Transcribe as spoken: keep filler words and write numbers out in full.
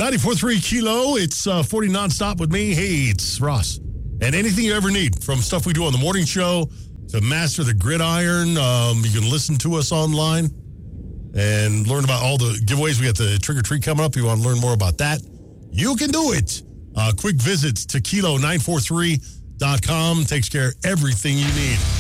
ninety-four point three Kilo. It's uh, forty nonstop with me. Hey, it's Ross. And anything you ever need, from stuff we do on the morning show to master the gridiron, um, you can listen to us online and learn about all the giveaways. We got the trick or treat coming up. You want to learn more about that? You can do it. Uh, quick visit to kilo nine four three dot com takes care of everything you need.